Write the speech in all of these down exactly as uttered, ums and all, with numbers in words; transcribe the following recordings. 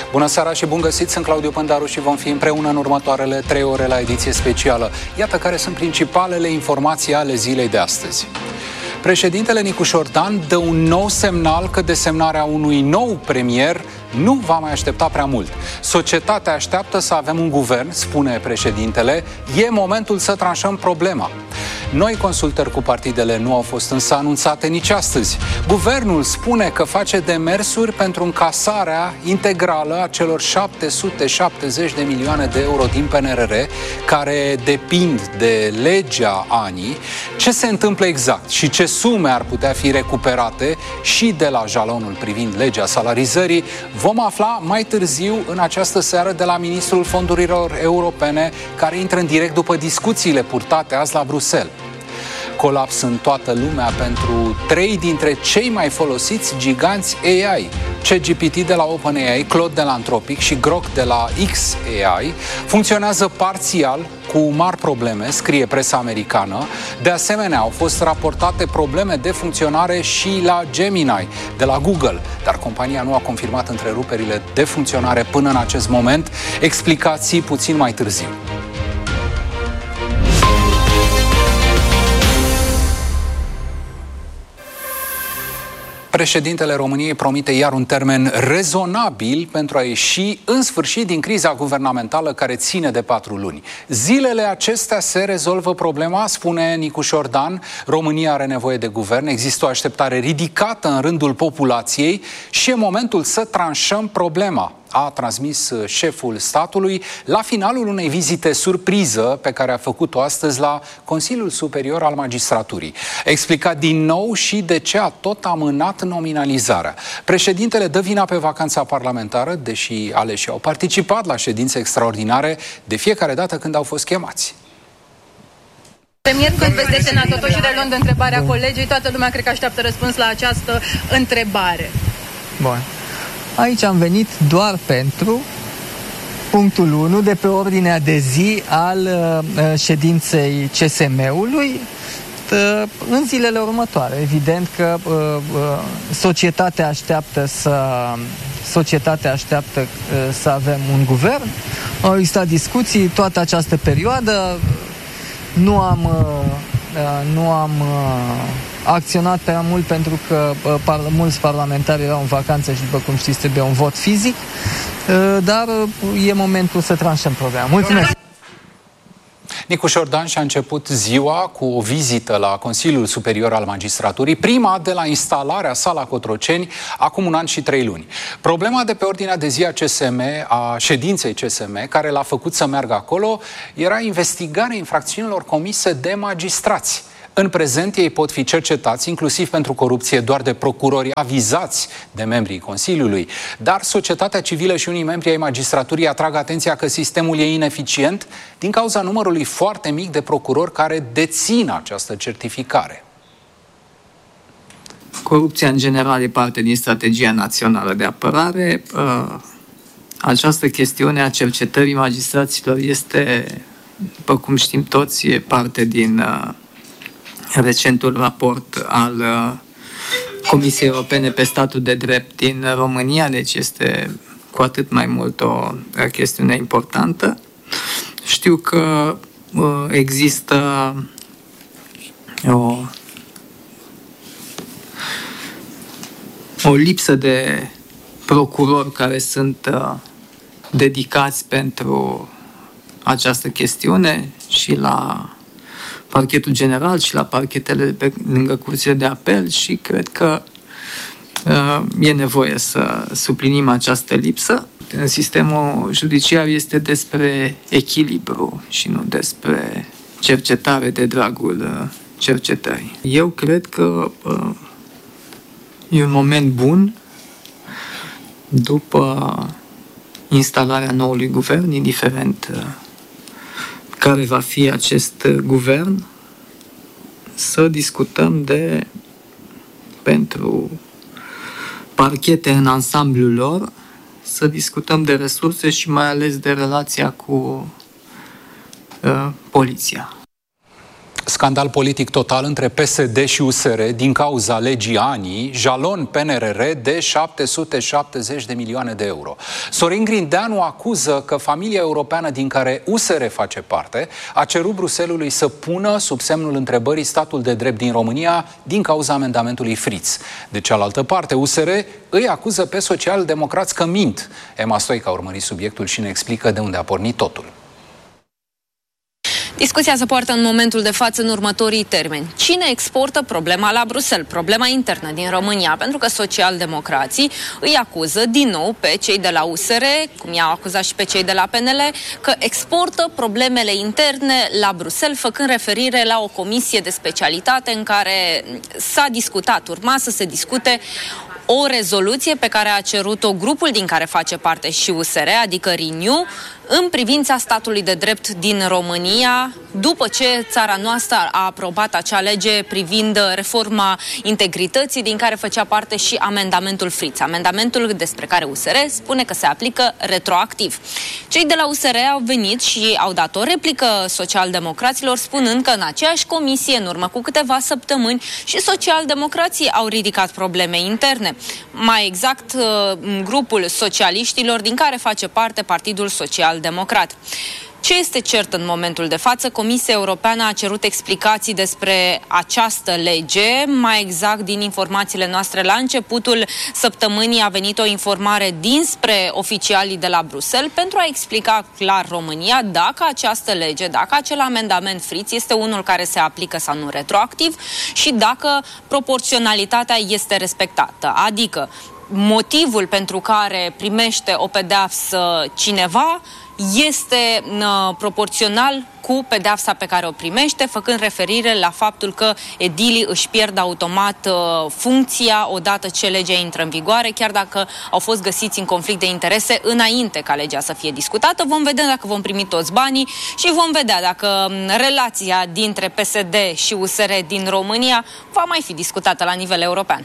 Bună seara și bun găsit, sunt Claudiu Pândaru și vom fi împreună în următoarele trei ore la ediție specială. Iată care sunt principalele informații ale zilei de astăzi. Președintele Nicușor Dan dă un nou semnal că desemnarea unui nou premier nu va mai aștepta prea mult. Societatea așteaptă să avem un guvern, spune președintele, e momentul să tranșăm problema. Noi consultări cu partidele nu au fost însă anunțate nici astăzi. Guvernul spune că face demersuri pentru încasarea integrală a celor șapte sute șaptezeci de milioane de euro din P N R R, care depind de legea A N I. Ce se întâmplă exact și ce sume ar putea fi recuperate și de la jalonul privind legea salarizării, vom afla mai târziu în această seară de la ministrul fondurilor europene, care intră în direct după discuțiile purtate azi la Bruxelles. Colaps în toată lumea pentru trei dintre cei mai folosiți giganți A I. ChatGPT de la OpenAI, Claude de la Anthropic și Grok de la X A I funcționează parțial, cu mari probleme, scrie presa americană. De asemenea, au fost raportate probleme de funcționare și la Gemini de la Google, dar compania nu a confirmat întreruperile de funcționare până în acest moment. Explicații puțin mai târziu. Președintele României promite iar un termen rezonabil pentru a ieși în sfârșit din criza guvernamentală care ține de patru luni. Zilele acestea se rezolvă problema, spune Nicușor Dan. România are nevoie de guvern, există o așteptare ridicată în rândul populației și e momentul să tranșăm problema, a transmis șeful statului la finalul unei vizite surpriză pe care a făcut-o astăzi la Consiliul Superior al Magistraturii. A explicat din nou și de ce a tot amânat nominalizarea. Președintele dă vina pe vacanța parlamentară, deși aleșii au participat la ședințe extraordinare de fiecare dată când au fost chemați. Premier, când veți desemna, totuși reluând întrebarea colegii, toată lumea cred că așteaptă răspuns la această întrebare. Bun. Aici am venit doar pentru punctul unu de pe ordinea de zi al uh, ședinței C S M-ului uh, în zilele următoare. Evident că uh, uh, societatea așteaptă să societatea așteaptă uh, să avem un guvern. Au existat discuții toată această perioadă. Nu am uh, uh, nu am uh, acționat prea mult pentru că uh, par, mulți parlamentari erau în vacanță și, după cum știți, trebuie un vot fizic, uh, dar uh, e momentul să tranșăm problema. Mulțumesc! Nicușor Dan și-a început ziua cu o vizită la Consiliul Superior al Magistraturii, prima de la instalarea Sala Cotroceni, acum un an și trei luni. Problema de pe ordinea de zi a C S M, a ședinței C S M, care l-a făcut să meargă acolo, era investigarea infracțiunilor comise de magistrați. În prezent, ei pot fi cercetați, inclusiv pentru corupție, doar de procurori avizați de membrii Consiliului. Dar societatea civilă și unii membri ai magistraturii atrag atenția că sistemul e ineficient din cauza numărului foarte mic de procurori care dețin această certificare. Corupția, în general, e parte din strategia națională de apărare. Această chestiune a cercetării magistraților este, după cum știm toți, e parte din recentul raport al Comisiei Europene pe statul de drept din România, deci este cu atât mai mult o chestiune importantă. Știu că există o, o lipsă de procurori care sunt dedicați pentru această chestiune și la Parchetul General și la parchetele pe lângă curțile de apel și cred că uh, e nevoie să suplinim această lipsă. În sistemul judiciar este despre echilibru și nu despre cercetare de dragul cercetării. Eu cred că uh, e un moment bun după instalarea noului guvern, indiferent uh, care va fi acest guvern, să discutăm de, pentru parchete în ansamblul lor, să discutăm de resurse și mai ales de relația cu uh, poliția. Scandal politic total între P S D și U S R din cauza legii ANI, jalon P N R R de șapte sute șaptezeci de milioane de euro. Sorin Grindeanu acuză că familia europeană din care U S R face parte a cerut Bruxellesului să pună sub semnul întrebării statul de drept din România din cauza amendamentului Fritz. De cealaltă parte, U S R îi acuză pe social-democrați că mint. Emma Stoica a urmărit subiectul și ne explică de unde a pornit totul. Discuția se poartă în momentul de față în următorii termeni. Cine exportă problema la Bruxelles, problema internă din România? Pentru că social-democrații îi acuză din nou pe cei de la U S R, cum i-au acuzat și pe cei de la P N L, că exportă problemele interne la Bruxelles, făcând referire la o comisie de specialitate în care s-a discutat, urma să se discute o rezoluție pe care a cerut-o grupul din care face parte și U S R, adică Renew, în privința statului de drept din România, după ce țara noastră a aprobat acea lege privind reforma integrității, din care făcea parte și amendamentul Fritz, amendamentul despre care U S R spune că se aplică retroactiv. Cei de la U S R au venit și au dat o replică social-democraților, spunând că în aceeași comisie, în urmă cu câteva săptămâni, și social-democrații au ridicat probleme interne. Mai exact, grupul socialiștilor, din care face parte Partidul Social-Democrat. Ce este cert în momentul de față? Comisia Europeană a cerut explicații despre această lege. Mai exact, din informațiile noastre, la începutul săptămânii a venit o informare dinspre oficialii de la Bruxelles pentru a explica clar România dacă această lege, dacă acel amendament Fritz este unul care se aplică sau nu retroactiv și dacă proporționalitatea este respectată. Adică motivul pentru care primește o pedeapsă cineva este uh, proporțional cu pedeapsa pe care o primește, făcând referire la faptul că edilii își pierd automat uh, funcția odată ce legea intră în vigoare, chiar dacă au fost găsiți în conflict de interese înainte ca legea să fie discutată. Vom vedea dacă vom primi toți banii și vom vedea dacă relația dintre P S D și U S R din România va mai fi discutată la nivel european.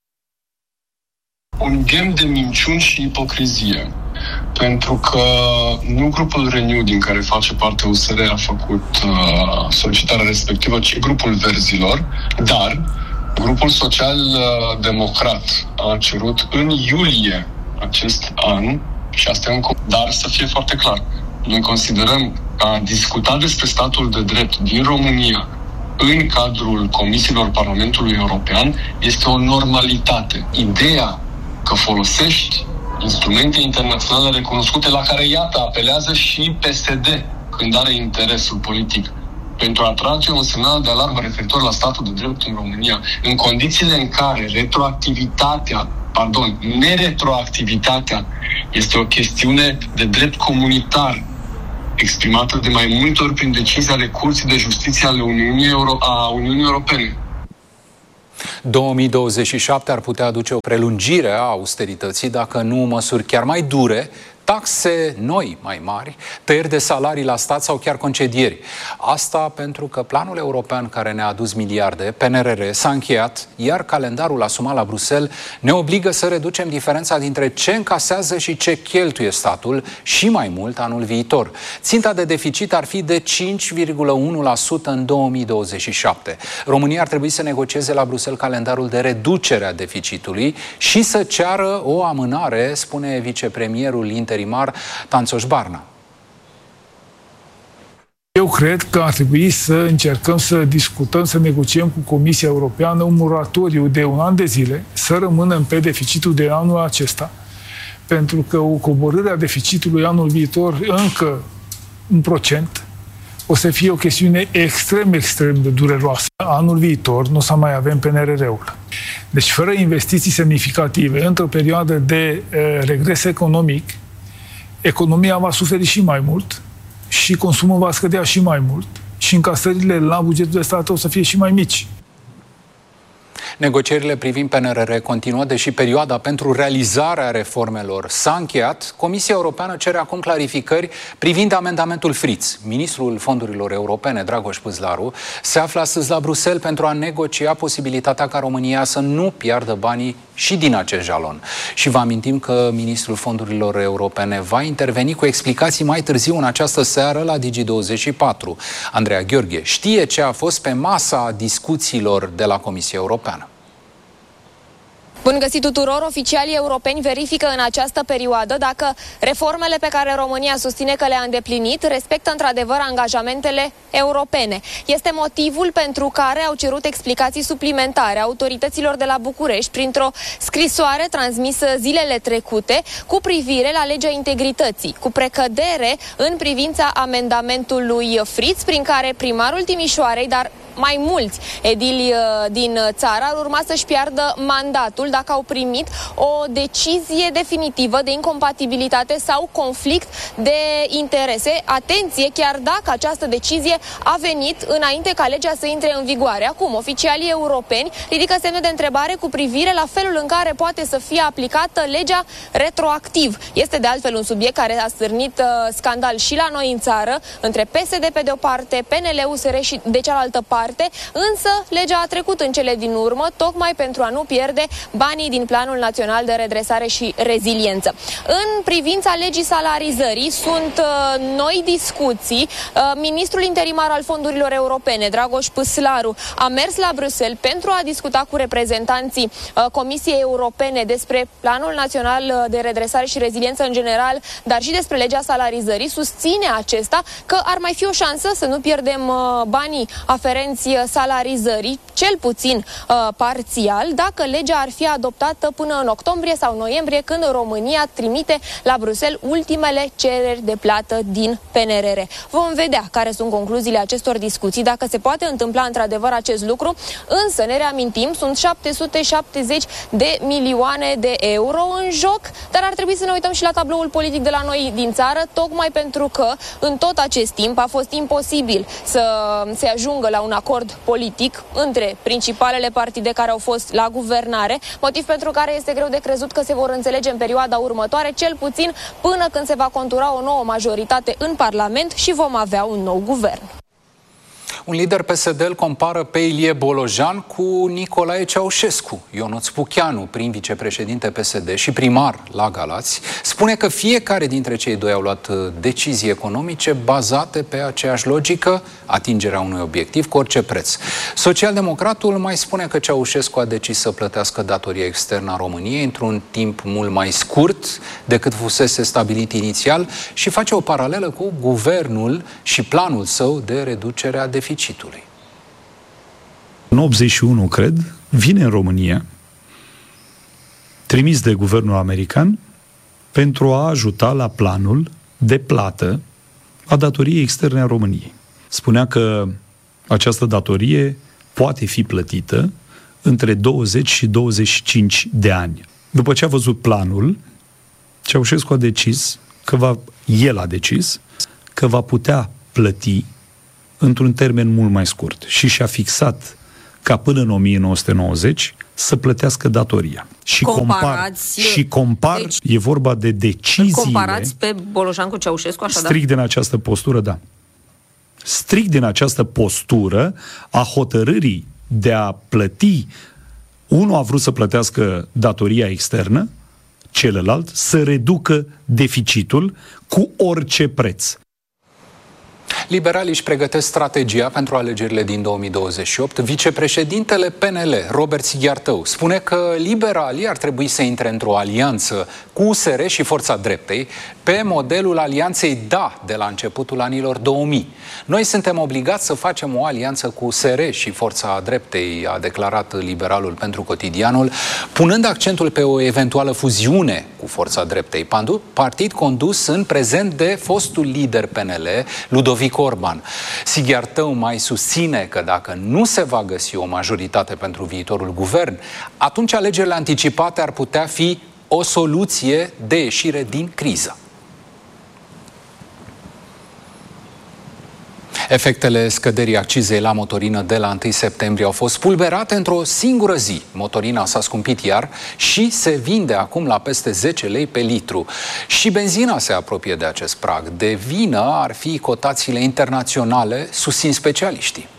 Un ghem de minciuni și ipocrizie. Pentru că nu grupul Renew, din care face parte U S R, a făcut uh, solicitarea respectivă, ci grupul Verzilor, dar grupul social-democrat a cerut în iulie acest an, și asta e un dar să fie foarte clar, noi considerăm că a discuta despre statul de drept din România în cadrul comisiilor Parlamentului European este o normalitate. Ideea că folosești instrumente internaționale recunoscute, la care, iată, apelează și P S D când are interesul politic, pentru a trage un semnal de alarmă referitor la statul de drept în România, în condițiile în care retroactivitatea, pardon, neretroactivitatea este o chestiune de drept comunitar, exprimată de mai multe ori prin decizii ale Curții de Justiție ale Uniunii, Euro- a Uniunii Europene. două mii douăzeci și șapte ar putea aduce o prelungire a austerității, dacă nu măsuri chiar mai dure, taxe noi mai mari, tăieri de salarii la stat sau chiar concedieri. Asta pentru că planul european care ne-a adus miliarde, P N R R, s-a încheiat, iar calendarul asumat la Bruxelles ne obligă să reducem diferența dintre ce încasează și ce cheltuie statul și mai mult anul viitor. Ținta de deficit ar fi de cinci virgulă unu la sută în două mii douăzeci și șapte. România ar trebui să negocieze la Bruxelles calendarul de reducere a deficitului și să ceară o amânare, spune vicepremierul interimar Tanțoș Barna. Eu cred că ar trebui să încercăm să discutăm, să negociem cu Comisia Europeană un moratoriu de un an de zile, să rămânem pe deficitul de anul acesta, pentru că o coborâre a deficitului anul viitor încă un procent o să fie o chestiune extrem, extrem de dureroasă. Anul viitor nu o să mai avem P N R R-ul. Deci, fără investiții semnificative, într-o perioadă de uh, regres economic, economia va suferi și mai mult și consumul va scădea și mai mult și încasările la bugetul de stat o să fie și mai mici. Negocierile privind P N R R continuă, deși perioada pentru realizarea reformelor s-a încheiat. Comisia Europeană cere acum clarificări privind amendamentul Fritz. Ministrul Fondurilor Europene, Dragoș Păslaru, se află astăzi la Bruxelles pentru a negocia posibilitatea ca România să nu piardă banii și din acest jalon. Și vă amintim că Ministrul Fondurilor Europene va interveni cu explicații mai târziu în această seară la Digi douăzeci și patru. Andreea Gheorghe știe ce a fost pe masa discuțiilor de la Comisia Europeană. Bun găsit tuturor! Oficialii europeni verifică în această perioadă dacă reformele pe care România susține că le-a îndeplinit respectă într-adevăr angajamentele europene. Este motivul pentru care au cerut explicații suplimentare autorităților de la București printr-o scrisoare transmisă zilele trecute cu privire la legea integrității, cu precădere în privința amendamentului Fritz, prin care primarul Timișoarei, dar mai mulți edili din țară ar urma să-și piardă mandatul dacă au primit o decizie definitivă de incompatibilitate sau conflict de interese. Atenție, chiar dacă această decizie a venit înainte ca legea să intre în vigoare. Acum, oficialii europeni ridică semne de întrebare cu privire la felul în care poate să fie aplicată legea retroactiv. Este de altfel un subiect care a stârnit uh, scandal și la noi în țară, între P S D pe de o parte, P N L, U S R și de cealaltă parte. Însă legea a trecut în cele din urmă, tocmai pentru a nu pierde banii din Planul Național de Redresare și Reziliență. În privința legii salarizării sunt uh, noi discuții. Uh, Ministrul interimar al fondurilor europene, Dragoș Păslaru, a mers la Bruxelles pentru a discuta cu reprezentanții uh, Comisiei Europene despre Planul Național de Redresare și Reziliență în general, dar și despre legea salarizării. Susține acesta că ar mai fi o șansă să nu pierdem uh, banii aferenți salarizării, cel puțin uh, parțial, dacă legea ar fi adoptată până în octombrie sau noiembrie, când România trimite la Bruxelles ultimele cereri de plată din P N R R. Vom vedea care sunt concluziile acestor discuții, dacă se poate întâmpla într-adevăr acest lucru, însă ne reamintim, sunt șapte sute șaptezeci de milioane de euro în joc, dar ar trebui să ne uităm și la tabloul politic de la noi din țară, tocmai pentru că în tot acest timp a fost imposibil să se ajungă la un acord politic între principalele partide care au fost la guvernare, motiv pentru care este greu de crezut că se vor înțelege în perioada următoare, cel puțin până când se va contura o nouă majoritate în Parlament și vom avea un nou guvern. Un lider P S D îl compară pe Ilie Bolojan cu Nicolae Ceaușescu. Ionuț Pucheanu, prim vicepreședinte P S D și primar la Galați, spune că fiecare dintre cei doi au luat decizii economice bazate pe aceeași logică, atingerea unui obiectiv cu orice preț. Socialdemocratul mai spune că Ceaușescu a decis să plătească datoria externă a României într-un timp mult mai scurt decât fusese stabilit inițial și face o paralelă cu guvernul și planul său de reducere a deficitului. În optzeci și unu, cred, vine în România, trimis de guvernul american, pentru a ajuta la planul de plată a datoriei externe a României. Spunea că această datorie poate fi plătită între douăzeci și douăzeci și cinci de ani. După ce a văzut planul, Ceaușescu a decis că va, el a decis că va putea plăti într-un termen mult mai scurt și și-a fixat ca până în o mie nouă sute nouăzeci să plătească datoria. Și compar, și compar deci, e vorba de deciziile... Comparați pe Bolojan cu Ceaușescu, așa, strict da? din această postură, da. Strict din această postură a hotărârii de a plăti, unul a vrut să plătească datoria externă, celălalt să reducă deficitul cu orice preț. Liberalii își pregătesc strategia pentru alegerile din două mii douăzeci și opt. Vicepreședintele P N L, Robert Sighiartău, spune că liberalii ar trebui să intre într-o alianță cu U S R și Forța Dreptei pe modelul alianței DA de la începutul anilor două mii. Noi suntem obligați să facem o alianță cu U S R și Forța Dreptei, a declarat liberalul pentru Cotidianul, punând accentul pe o eventuală fuziune cu Forța Dreptei, partid condus în prezent de fostul lider P N L, Ludovic Orban. Sighiartău mai susține că dacă nu se va găsi o majoritate pentru viitorul guvern, atunci alegerile anticipate ar putea fi o soluție de ieșire din criză. Efectele scăderii accizei la motorină de la întâi septembrie au fost pulberate într-o singură zi. Motorina s-a scumpit iar și se vinde acum la peste zece lei pe litru. Și benzina se apropie de acest prag. De vină ar fi cotațiile internaționale, susțin specialiștii.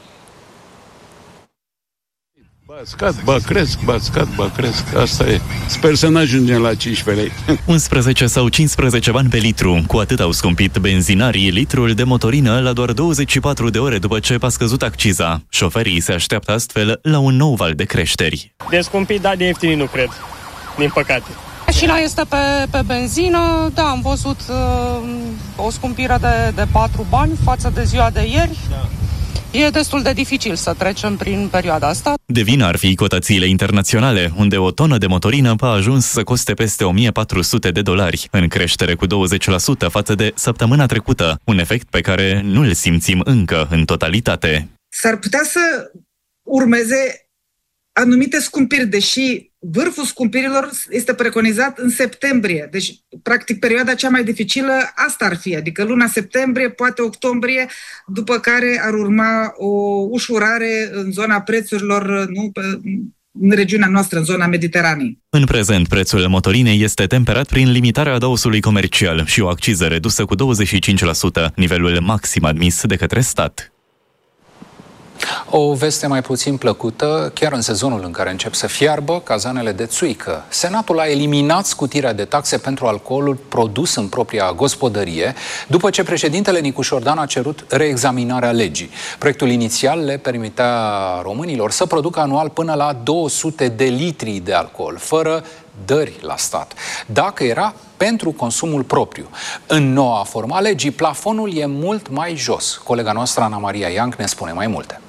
Ba scad, ba cresc, ba scad, ba cresc. Asta e. Sper să nu ajungem la cincisprezece lei. unsprezece sau cincisprezece bani pe litru. Cu atât au scumpit benzinarii litrul de motorină la doar douăzeci și patru de ore după ce a scăzut acciza. Șoferii se așteaptă astfel la un nou val de creșteri. De scumpit, da, de ieftin nu cred. Din păcate. Și la este pe, pe benzină, da, am văzut uh, o scumpire de, de patru bani față de ziua de ieri. Da. E destul de dificil să trecem prin perioada asta. De vină ar fi cotațiile internaționale, unde o tonă de motorină a ajuns să coste peste o mie patru sute de dolari, în creștere cu douăzeci la sută față de săptămâna trecută, un efect pe care nu îl simțim încă în totalitate. S-ar putea să urmeze anumite scumpiri, deși vârful scumpirilor este preconizat în septembrie. Deci, practic, perioada cea mai dificilă asta ar fi, adică luna septembrie, poate octombrie, după care ar urma o ușurare în zona prețurilor, nu, în regiunea noastră, în zona Mediteranei. În prezent, prețul motorinei este temperat prin limitarea adaosului comercial și o acciză redusă cu douăzeci și cinci la sută, nivelul maxim admis de către stat. O veste mai puțin plăcută, chiar în sezonul în care încep să fiarbă cazanele de țuică. Senatul a eliminat scutirea de taxe pentru alcoolul produs în propria gospodărie, după ce președintele Nicu Șordan a cerut reexaminarea legii. Proiectul inițial le permitea românilor să producă anual până la două sute de litri de alcool, fără dări la stat, dacă era pentru consumul propriu. În noua formă a legii, plafonul e mult mai jos. Colega noastră, Ana Maria Ianc, ne spune mai multe.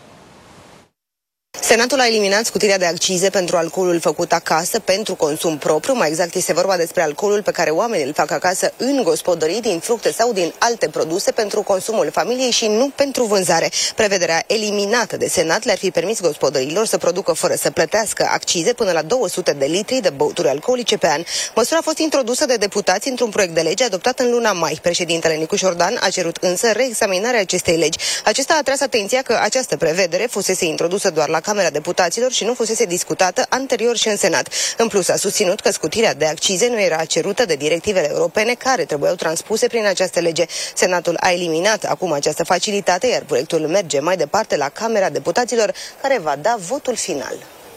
Senatul a eliminat scutirea de accize pentru alcoolul făcut acasă pentru consum propriu. Mai exact este vorba despre alcoolul pe care oamenii îl fac acasă în gospodării, din fructe sau din alte produse pentru consumul familiei și nu pentru vânzare. Prevederea eliminată de Senat le-ar fi permis gospodăriilor să producă fără să plătească accize până la două sute de litri de băuturi alcoolice pe an. Măsura a fost introdusă de deputați într-un proiect de lege adoptat în luna mai. Președintele Nicu Șordan a cerut însă reexaminarea acestei legi. Acesta a atras atenția că această prevedere fusese introdusă doar la Camera Deputaților și nu fusese discutată anterior și în Senat. În plus, a susținut că scutirea de accize nu era cerută de directivele europene care trebuiau transpuse prin această lege. Senatul a eliminat acum această facilitate, iar proiectul merge mai departe la Camera Deputaților, care va da votul final.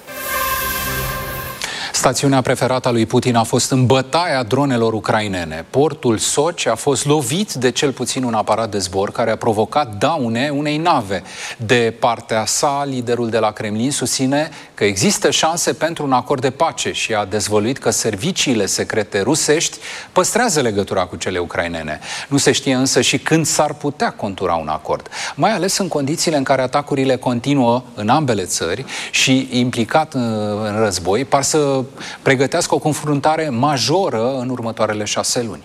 Stațiunea preferată a lui Putin a fost în bătaia dronelor ucrainene. Portul Sochi a fost lovit de cel puțin un aparat de zbor care a provocat daune unei nave. De partea sa, liderul de la Kremlin susține că există șanse pentru un acord de pace și a dezvăluit că serviciile secrete rusești păstrează legătura cu cele ucrainene. Nu se știe însă și când s-ar putea contura un acord, mai ales în condițiile în care atacurile continuă în ambele țări și implicat în război par să pregătească o confruntare majoră în următoarele șase luni.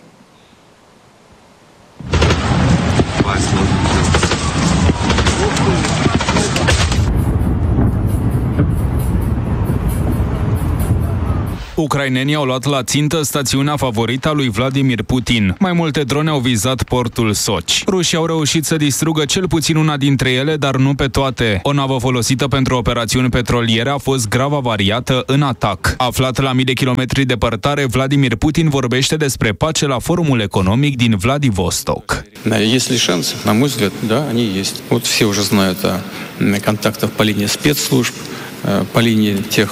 Ucrainenii au luat la țintă stațiunea favorită a lui Vladimir Putin. Mai multe drone au vizat portul Sochi. Rușii au reușit să distrugă cel puțin una dintre ele, dar nu pe toate. O navă folosită pentru operațiuni petroliere a fost grav avariată în atac. Aflat la mii de kilometri departare, Vladimir Putin vorbește despre pace la forumul economic din Vladivostok. Есть ли шансы? На мой взгляд, да, они есть. Вот все уже знают о контактах по линии спецслужб, по линии тех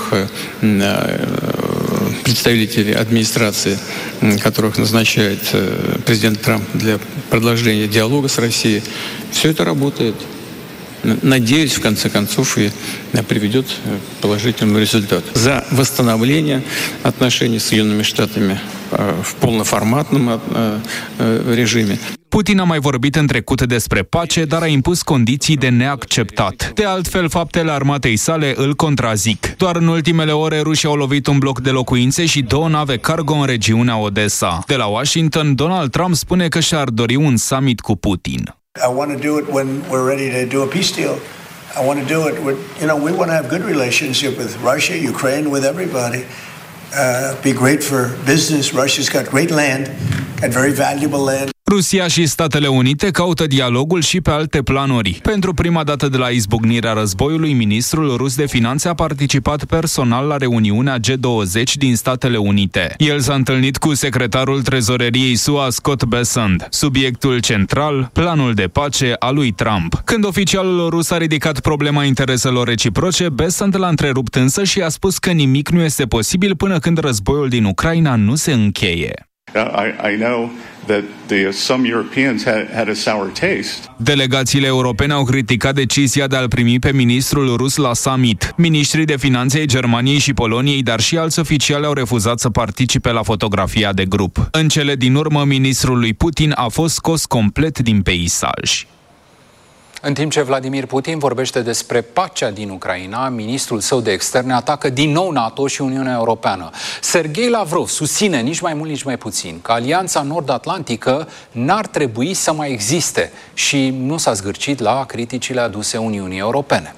представителей администрации, которых назначает президент Трамп для продолжения диалога с Россией. Все это работает. Надеюсь, в конце концов, и приведет к положительному результату. За восстановление отношений с Соединенными Штатами в полноформатном режиме. Putin a mai vorbit în trecut despre pace, dar a impus condiții de neacceptat. De altfel, faptele armatei sale îl contrazic. Doar în ultimele ore, rușii au lovit un bloc de locuințe și două nave cargo în regiunea Odessa. De la Washington, Donald Trump spune că și-ar dori un summit cu Putin. I want to do it when we're ready to do a peace deal. I want to do it with, you know, we want to have good relationship with Russia, Ukraine, with everybody. Uh, be great for business. Russia's got great land, got very valuable land. Rusia și Statele Unite caută dialogul și pe alte planuri. Pentru prima dată de la izbucnirea războiului, ministrul rus de finanțe a participat personal la reuniunea G douăzeci din Statele Unite. El s-a întâlnit cu secretarul trezoreriei S U A, Scott Bessent. Subiectul central, planul de pace al lui Trump. Când oficialul rus a ridicat problema intereselor reciproce, Bessent l-a întrerupt însă și a spus că nimic nu este posibil până când războiul din Ucraina nu se încheie. I, I know that the, some Europeans had, had a sour taste. Delegațiile europene au criticat decizia de a-l primi pe ministrul rus la summit. Ministrii de finanțe ai Germaniei și Poloniei, dar și alți oficiali au refuzat să participe la fotografia de grup. În cele din urmă, ministrul lui Putin a fost scos complet din peisaj. În timp ce Vladimir Putin vorbește despre pacea din Ucraina, ministrul său de externe atacă din nou NATO și Uniunea Europeană. Serghei Lavrov susține, nici mai mult, nici mai puțin, că Alianța Nord-Atlantică n-ar trebui să mai existe și nu s-a zgârcit la criticile aduse Uniunii Europene.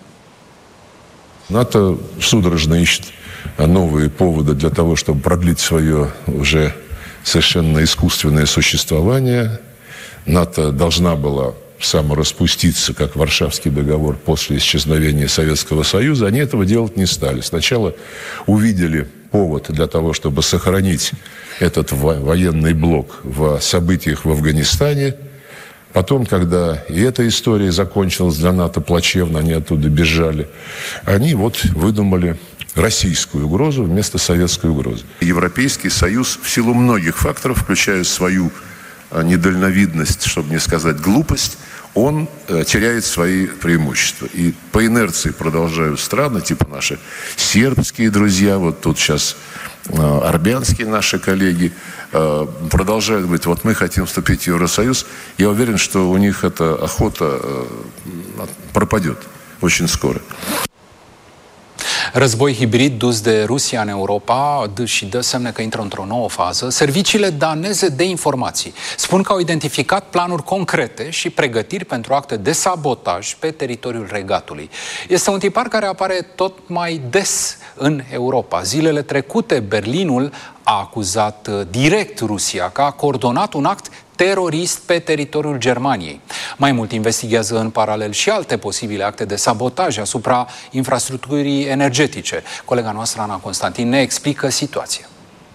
НАТО судорожно ищет новые поводы для того, чтобы продлить свое уже совершенно искусственное существование. НАТО должна была самораспуститься, как Варшавский договор после исчезновения Советского Союза, они этого делать не стали. Сначала увидели повод для того, чтобы сохранить этот военный блок в событиях в Афганистане. Потом, когда и эта история закончилась для НАТО плачевно, они оттуда бежали, они вот выдумали российскую угрозу вместо советской угрозы. Европейский Союз в силу многих факторов, включая свою недальновидность, чтобы не сказать глупость, он э, теряет свои преимущества. И по инерции продолжают страны, типа наши сербские друзья, вот тут сейчас э, армянские наши коллеги, э, продолжают говорить, вот мы хотим вступить в Евросоюз. Я уверен, что у них эта охота э, пропадет очень скоро. Război hibrid dus de Rusia în Europa și dă semne că intră într-o nouă fază. Serviciile daneze de informații spun că au identificat planuri concrete și pregătiri pentru acte de sabotaj pe teritoriul regatului. Este un tipar care apare tot mai des în Europa. Zilele trecute, Berlinul a acuzat direct Rusia că a coordonat un act terorist pe teritoriul Germaniei. Mai mult, investigează în paralel și alte posibile acte de sabotaj asupra infrastructurii energetice. Colega noastră, Ana Constantin, ne explică situația.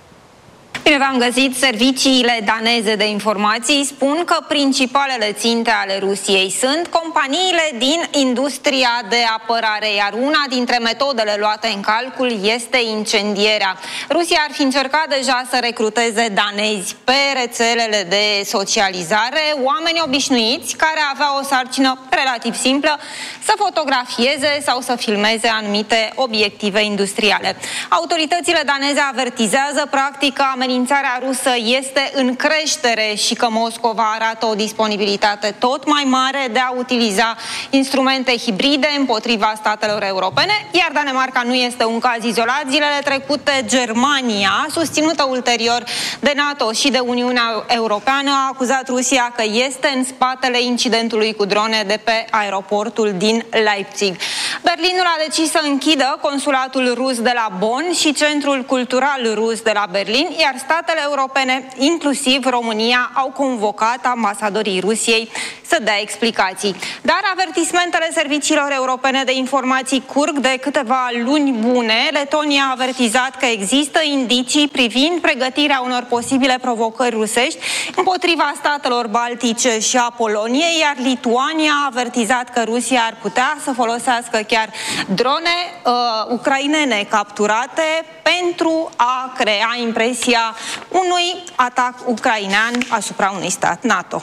Bine v-am găsit! Serviciile daneze de informații spun că principalele ținte ale Rusiei sunt companiile din industria de apărare, iar una dintre metodele luate în calcul este incendierea. Rusia ar fi încercat deja să recruteze danezi pe rețelele de socializare, oameni obișnuiți care aveau o sarcină relativ simplă să fotografieze sau să filmeze anumite obiective industriale. Autoritățile daneze avertizează practic că amenințarea rusă este în creștere și că Moscova arată o disponibilitate tot mai mare de a utiliza instrumente hibride împotriva statelor europene, iar Danemarca nu este un caz izolat. Zilele trecute, Germania, susținută ulterior de NATO și de Uniunea Europeană, a acuzat Rusia că este în spatele incidentului cu drone de pe aeroportul din Leipzig. Berlinul a decis să închidă consulatul rus de la Bonn și centrul cultural rus de la Berlin, iar statele europene, inclusiv România, au convocat ambasadorii Rusiei să dea explicații. Dar avertismentele serviciilor europene de informații curg de câteva luni bune. Letonia a avertizat că există indicii privind pregătirea unor posibile provocări rusești împotriva statelor baltice și a Poloniei, iar Lituania a avertizat că Rusia ar putea să folosească chiar drone uh, ucrainene capturate pentru a crea impresia unui atac ucrainean asupra unui stat NATO.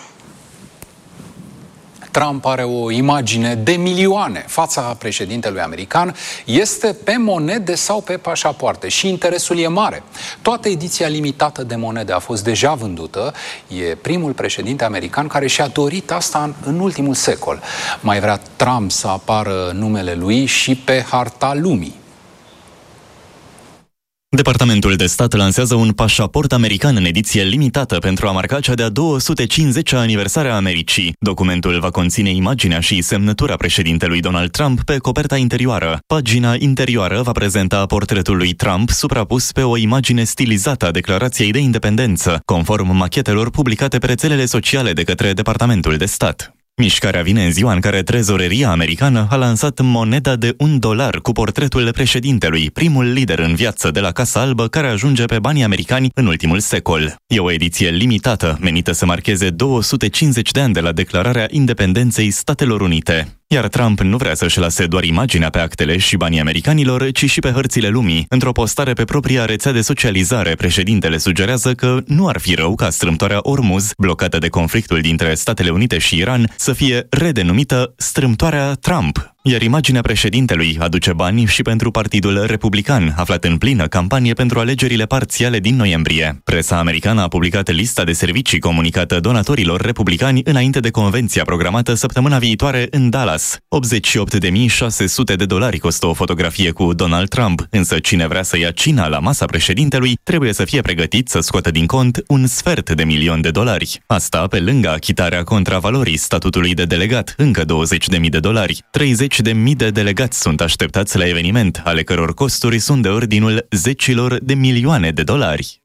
Trump are o imagine de milioane. Fața președintelui american este pe monede sau pe pașapoarte și interesul e mare. Toată ediția limitată de monede a fost deja vândută. E primul președinte american care și-a dorit asta în, în ultimul secol. Mai vrea Trump să apară numele lui și pe harta lumii. Departamentul de Stat lansează un pașaport american în ediție limitată pentru a marca cea de-a două sute cincizecea aniversare a Americii. Documentul va conține imaginea și semnătura președintelui Donald Trump pe coperta interioară. Pagina interioară va prezenta portretul lui Trump suprapus pe o imagine stilizată a Declarației de Independență, conform machetelor publicate pe rețelele sociale de către Departamentul de Stat. Mișcarea vine în ziua în care trezoreria americană a lansat moneda de un dolar cu portretul președintelui, primul lider în viață de la Casa Albă care ajunge pe banii americani în ultimul secol. E o ediție limitată, menită să marcheze două sute cincizeci de ani de la declararea independenței Statelor Unite. Iar Trump nu vrea să-și lase doar imaginea pe actele și banii americanilor, ci și pe hărțile lumii. Într-o postare pe propria rețea de socializare, președintele sugerează că nu ar fi rău ca strâmtoarea Ormuz, blocată de conflictul dintre Statele Unite și Iran, să fie redenumită strâmtoarea Trump. Iar imaginea președintelui aduce bani și pentru Partidul Republican, aflat în plină campanie pentru alegerile parțiale din noiembrie. Presa americană a publicat lista de servicii comunicată donatorilor republicani înainte de convenția programată săptămâna viitoare în Dallas. optzeci și opt de mii șase sute de dolari costă o fotografie cu Donald Trump, însă cine vrea să ia cina la masa președintelui trebuie să fie pregătit să scoată din cont un sfert de milion de dolari. Asta pe lângă achitarea contravalorii statutului de delegat, încă douăzeci de mii de dolari. treizeci de mii de delegați sunt așteptați la eveniment, ale căror costuri sunt de ordinul zecilor de milioane de dolari.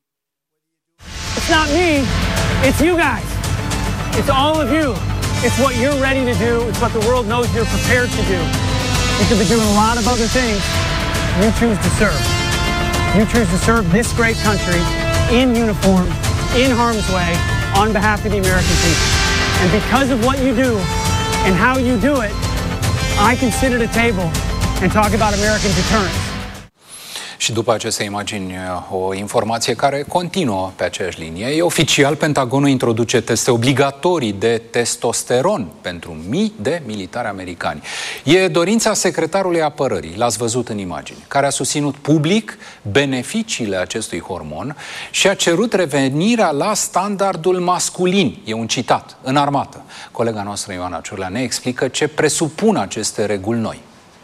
It's not me, it's you guys. It's all of you. It's what you're ready to do. It's what the world knows you're prepared to do. You could be doing a lot of other things. You choose to serve. You choose to serve this great country in uniform, in harm's way, on behalf of the American people. And because of what you do and how you do it, I can sit at a table and talk about American deterrence. Și după aceste imagini, o informație care continuă pe aceeași linie. E oficial, Pentagonul introduce teste obligatorii de testosteron pentru mii de militari americani. E dorința secretarului apărării, l-ați văzut în imagini, care a susținut public beneficiile acestui hormon și a cerut revenirea la standardul masculin. E un citat, în armată. Colega noastră Ioana Ciurlea ne explică ce presupun aceste reguli noi.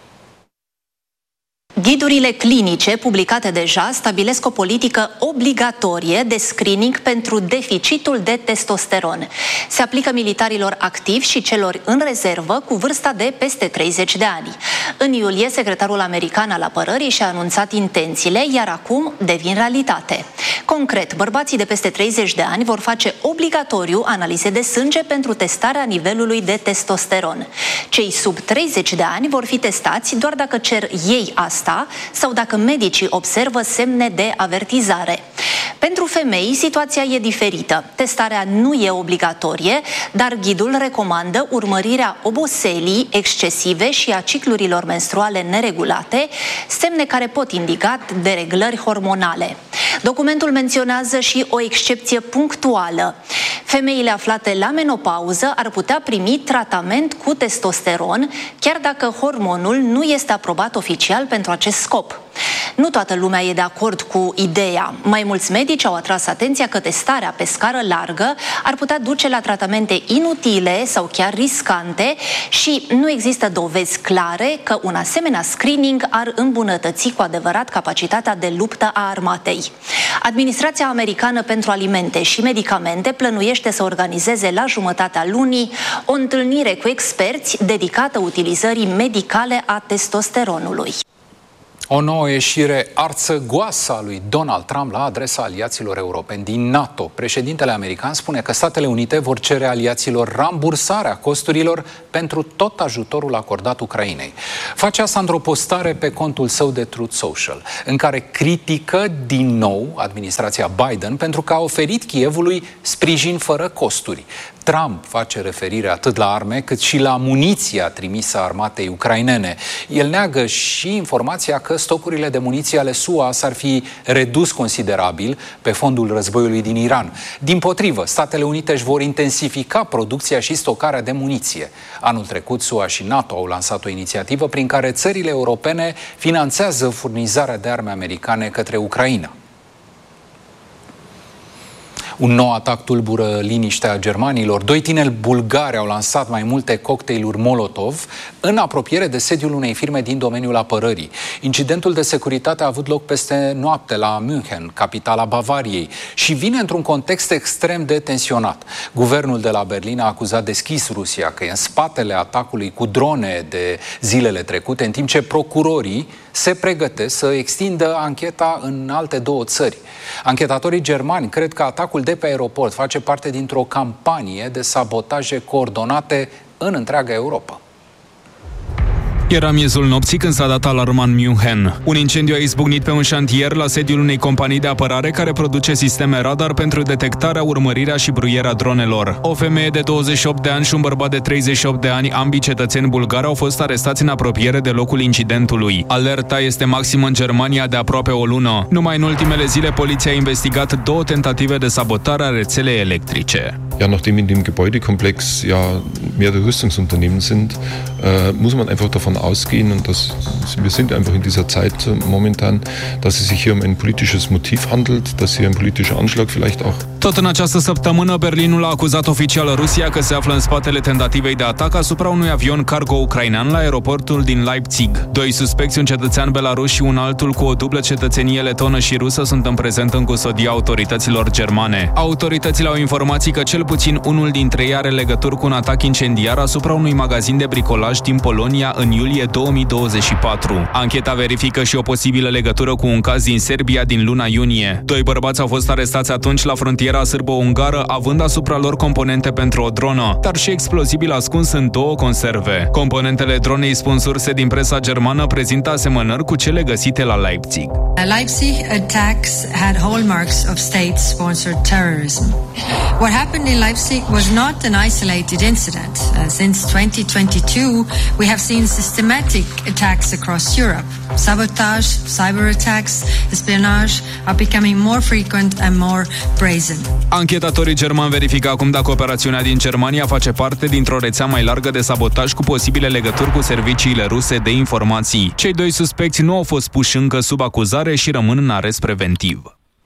Ghidurile clinice publicate deja stabilesc o politică obligatorie de screening pentru deficitul de testosteron. Se aplică militarilor activi și celor în rezervă cu vârsta de peste treizeci de ani. În iulie, secretarul american al apărării și-a anunțat intențiile, iar acum devin realitate. Concret, bărbații de peste treizeci de ani vor face obligatoriu analize de sânge pentru testarea nivelului de testosteron. Cei sub treizeci de ani vor fi testați doar dacă cer ei asta sau dacă medicii observă semne de avertizare. Pentru femei, situația e diferită. Testarea nu e obligatorie, dar ghidul recomandă urmărirea oboselii excesive și a ciclurilor menstruale neregulate, semne care pot indica dereglări hormonale. Documentul menționează și o excepție punctuală. Femeile aflate la menopauză ar putea primi tratament cu testosteron, chiar dacă hormonul nu este aprobat oficial pentru acest scop. Nu toată lumea e de acord cu ideea. Mai mulți medici au atras atenția că testarea pe scară largă ar putea duce la tratamente inutile sau chiar riscante și nu există dovezi clare că un asemenea screening ar îmbunătăți cu adevărat capacitatea de luptă a armatei. Administrația Americană pentru Alimente și Medicamente plănuiește să organizeze la jumătatea lunii o întâlnire cu experți dedicată utilizării medicale a testosteronului. O nouă ieșire arțăgoasă a lui Donald Trump la adresa aliaților europeni din NATO. Președintele american spune că Statele Unite vor cere aliaților rambursarea costurilor pentru tot ajutorul acordat Ucrainei. Face asta într-o postare pe contul său de Truth Social, în care critică din nou administrația Biden pentru că a oferit Kievului sprijin fără costuri. Trump face referire atât la arme cât și la muniția trimisă armatei ucrainene. El neagă și informația că stocurile de muniție ale S U A s-ar fi redus considerabil pe fondul războiului din Iran. Dimpotrivă, Statele Unite își vor intensifica producția și stocarea de muniție. Anul trecut, S U A și NATO au lansat o inițiativă prin care țările europene finanțează furnizarea de arme americane către Ucraina. Un nou atac tulbură liniștea germanilor. Doi tineri bulgari au lansat mai multe cocktailuri Molotov în apropiere de sediul unei firme din domeniul apărării. Incidentul de securitate a avut loc peste noapte la München, capitala Bavariei, și vine într-un context extrem de tensionat. Guvernul de la Berlin a acuzat deschis Rusia că e în spatele atacului cu drone de zilele trecute, în timp ce procurorii se pregătesc să extindă ancheta în alte două țări. Anchetatorii germani cred că atacul de pe aeroport face parte dintr-o campanie de sabotaje coordonate în întreaga Europa. Era miezul nopții când s-a dat alarma în München. Un incendiu a izbucnit pe un șantier la sediul unei companii de apărare care produce sisteme radar pentru detectarea, urmărirea și bruierea dronelor. O femeie de douăzeci și opt de ani și un bărbat de treizeci și opt de ani, ambii cetățeni bulgari, au fost arestați în apropiere de locul incidentului. Alerta este maximă în Germania de aproape o lună. Numai în ultimele zile, poliția a investigat două tentative de sabotare a rețelei electrice. Ja, nachdem in dem Gebäudekomplex ja mehrere Rüstungsunternehmen sind, äh, muss man einfach davon ausgehen, und das, wir sind einfach in dieser Zeit momentan, dass es sich hier um ein politisches Motiv handelt, dass hier ein politischer Anschlag vielleicht auch. Tot în această săptămână, Berlinul a acuzat oficial Rusia că se află în spatele tentativei de atac asupra unui avion cargo ucrainean la aeroportul din Leipzig. Doi suspecți, un cetățean belarus și un altul cu o dublă cetățenie letonă și rusă, sunt în prezent în custodia autorităților germane. Autoritățile au informații că cel puțin unul dintre ei are legături cu un atac incendiar asupra unui magazin de bricolaj din Polonia în iulie două mii douăzeci și patru. Ancheta verifică și o posibilă legătură cu un caz din Serbia din luna iunie. Doi bărbați au fost arestați atunci la frontiera sârbo-ungară, având asupra lor componente pentru o dronă, dar și explozibil ascuns în două conserve. Componentele dronei, spun surse din presa germană, prezintă asemănări cu cele găsite la Leipzig. Leipzig attacks had hallmarks of state-sponsored terrorism. What happened in Leipzig was not an isolated incident. Uh, since twenty twenty-two, we have seen systematic attacks across Europe. Sabotage, cyber attacks, espionage are becoming more frequent and more brazen. Anchetatorii germani verifică acum dacă operațiunea din Germania face parte dintr-o rețea mai largă de sabotaj cu posibile legături cu serviciile ruse de informații. Cei doi suspecți nu au fost puși încă sub acuzare și rămân în arest preventiv.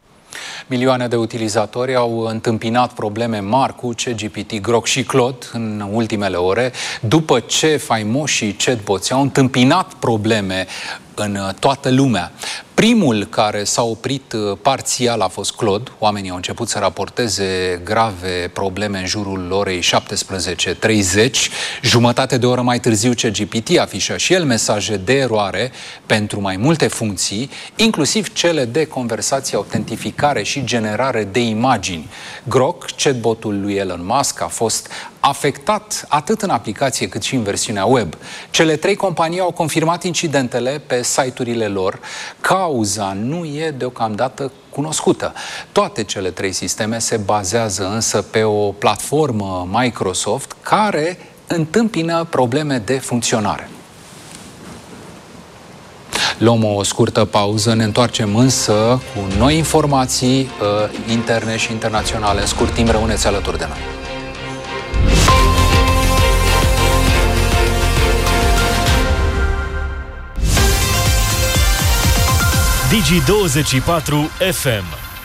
Milioane de utilizatori au întâmpinat probleme mari cu ChatGPT, Grok și Claude în ultimele ore, după ce faimoșii chatbots au întâmpinat probleme în toată lumea. Primul care s-a oprit parțial a fost Claude. Oamenii au început să raporteze grave probleme în jurul orei șaptesprezece treizeci. Jumătate de oră mai târziu, ChatGPT afișa și el mesaje de eroare pentru mai multe funcții, inclusiv cele de conversație, autentificare și generare de imagini. Grok, chatbotul lui Elon Musk, a fost afectat atât în aplicație cât și în versiunea web. Cele trei companii au confirmat incidentele pe site-urile lor. Cauza nu e deocamdată cunoscută. Toate cele trei sisteme se bazează însă pe o platformă Microsoft care întâmpină probleme de funcționare. Luăm o scurtă pauză, ne întoarcem însă cu noi informații uh, interne și internaționale. În scurt timp, rămâneți alături de noi. Digi douăzeci și patru F M.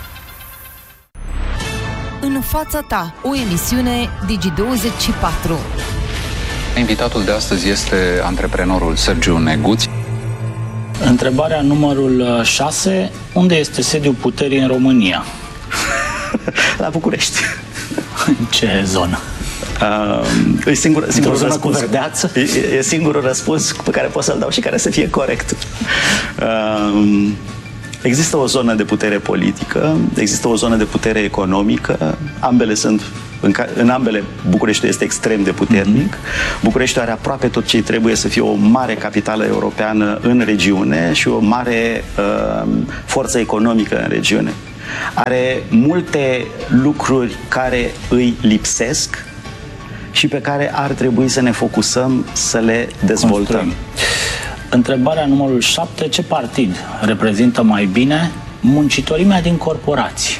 În fața ta, o emisiune Digi douăzeci și patru. Invitatul de astăzi este antreprenorul Sergiu Neguț. Întrebarea numărul șase. Unde este sediul puterii în România? La București. În ce zonă? Uh, e singur, singurul zonă răspuns. Cu verdeață? E, e singurul răspuns pe care pot să-l dau și care să fie corect. Uh, există o zonă de putere politică, există o zonă de putere economică, ambele sunt, în, ca, în ambele Bucureștiul este extrem de puternic. Mm-hmm. Bucureștiul are aproape tot ce trebuie să fie o mare capitală europeană în regiune și o mare uh, forță economică în regiune. Are multe lucruri care îi lipsesc și pe care ar trebui să ne focusăm să le dezvoltăm. Construim. Întrebarea numărul șapte. Ce partid reprezintă mai bine muncitorimea din corporații?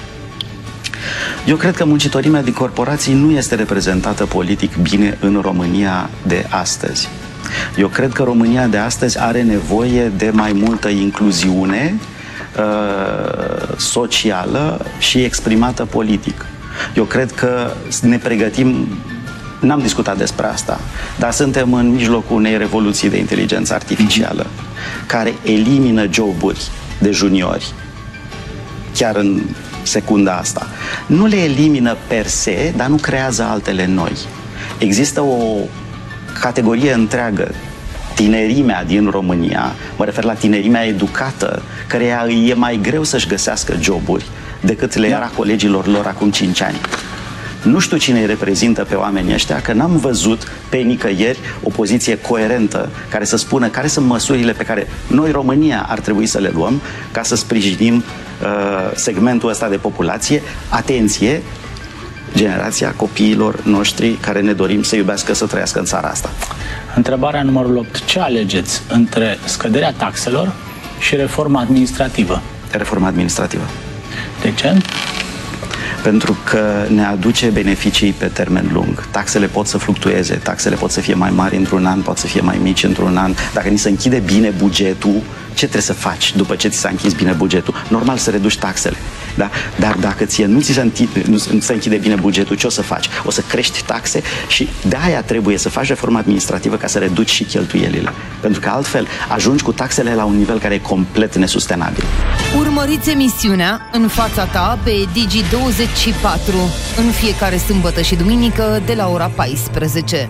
Eu cred că muncitorimea din corporații nu este reprezentată politic bine în România de astăzi. Eu cred că România de astăzi are nevoie de mai multă incluziune, uh, socială și exprimată politic. Eu cred că ne pregătim, n-am discutat despre asta, dar suntem în mijlocul unei revoluții de inteligență artificială mm-hmm. care elimină joburi de juniori chiar în secunda asta. Nu le elimină per se, dar nu creează altele noi. Există o categorie întreagă, tinerimea din România, mă refer la tinerimea educată, căreia îi e mai greu să-și găsească joburi decât le era colegilor lor acum cinci ani. Nu știu cine îi reprezintă pe oamenii ăștia, că n-am văzut pe nicăieri o poziție coerentă care să spună care sunt măsurile pe care noi, România, ar trebui să le luăm ca să sprijinim uh, segmentul ăsta de populație. Atenție, generația copiilor noștri care ne dorim să iubească, să trăiască în țara asta. Întrebarea numărul opt. Ce alegeți între scăderea taxelor și reforma administrativă? Reforma administrativă. De ce? Pentru că ne aduce beneficii pe termen lung. Taxele pot să fluctueze, taxele pot să fie mai mari într-un an, pot să fie mai mici într-un an. Dacă ni se închide bine bugetul, ce trebuie să faci după ce ți s-a închis bine bugetul? Normal să reduci taxele. Da? Dar dacă ție nu ți se închide, nu se închide bine bugetul, ce o să faci? O să crești taxe și de-aia trebuie să faci reforma administrativă ca să reduci și cheltuielile. Pentru că altfel ajungi cu taxele la un nivel care e complet nesustenabil. Urmăriți emisiunea În fața ta pe Digi douăzeci și patru în fiecare sâmbătă și duminică de la ora paisprezece.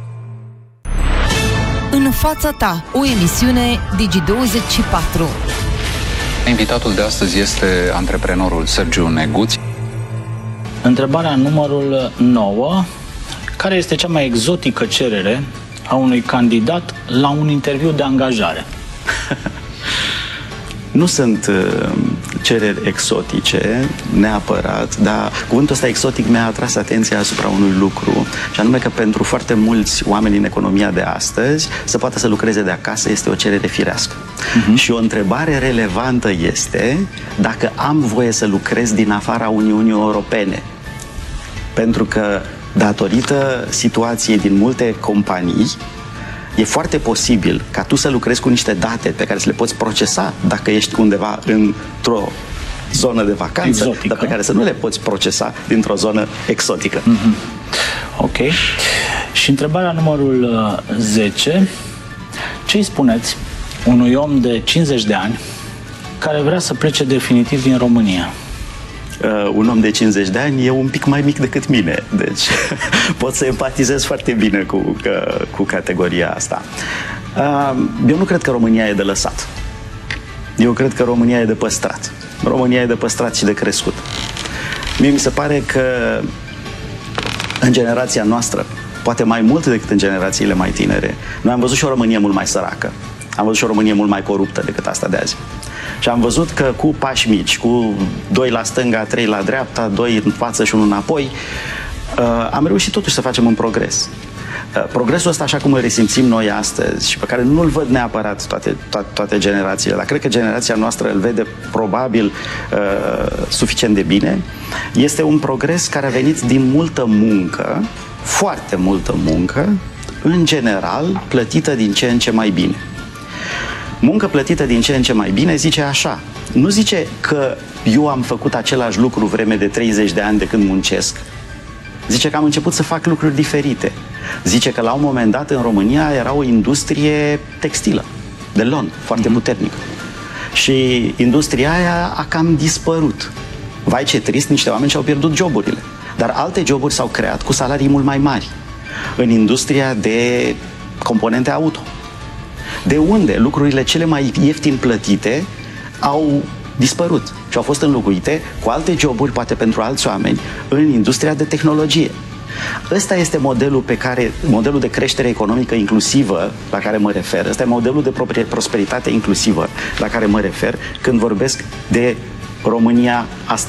În fața ta, o emisiune Digi douăzeci și patru. Invitatul de astăzi este antreprenorul Sergiu Neguț. Întrebarea numărul nouă. Care este cea mai exotică cerere a unui candidat la un interviu de angajare? Nu sunt uh, cereri exotice, neapărat, dar cuvântul ăsta exotic mi-a atras atenția asupra unui lucru, și anume că pentru foarte mulți oameni în economia de astăzi, să poată să lucreze de acasă este o cerere firească. Uh-huh. Și o întrebare relevantă este dacă am voie să lucrez din afara Uniunii Europene. Pentru că, datorită situației din multe companii, e foarte posibil ca tu să lucrezi cu niște date pe care să le poți procesa dacă ești undeva într-o zonă de vacanță, exotică, dar pe care să nu le poți procesa dintr-o zonă exotică. Mm-hmm. Ok. Și întrebarea numărul zece. Ce îi spuneți unui om de cincizeci de ani care vrea să plece definitiv din România? Uh, un om de cincizeci de ani e un pic mai mic decât mine, deci pot să empatizez foarte bine cu, uh, cu categoria asta. Uh, eu nu cred că România e de lăsat. Eu cred că România e de păstrat. România e de păstrat și de crescut. Mie mi se pare că în generația noastră, poate mai mult decât în generațiile mai tinere, noi am văzut și o Românie mult mai săracă. Am văzut și o Românie mult mai coruptă decât asta de azi. Și am văzut că cu pași mici, cu doi la stânga, trei la dreapta, doi în față și unul înapoi, uh, am reușit totuși să facem un progres. Uh, progresul ăsta, așa cum îl resimțim noi astăzi și pe care nu-l văd neapărat toate, toate, toate generațiile, dar cred că generația noastră îl vede probabil uh, suficient de bine, este un progres care a venit din multă muncă, foarte multă muncă, în general plătită din ce în ce mai bine. Muncă plătită din ce în ce mai bine zice așa. Nu zice că eu am făcut același lucru vreme de treizeci de ani de când muncesc. Zice că am început să fac lucruri diferite. Zice că la un moment dat în România era o industrie textilă, de lon, foarte puternică. Și industria aia a cam dispărut. Vai ce trist, niște oameni și-au pierdut joburile. Dar alte joburi s-au creat cu salarii mult mai mari. În industria de componente auto. De unde lucrurile cele mai ieftin plătite au dispărut și au fost înlocuite cu alte joburi, poate pentru alți oameni, în industria de tehnologie. Ăsta este modelul pe care, modelul de creștere economică inclusivă la care mă refer. Ăsta e modelul de prosperitate inclusivă la care mă refer când vorbesc de România asta.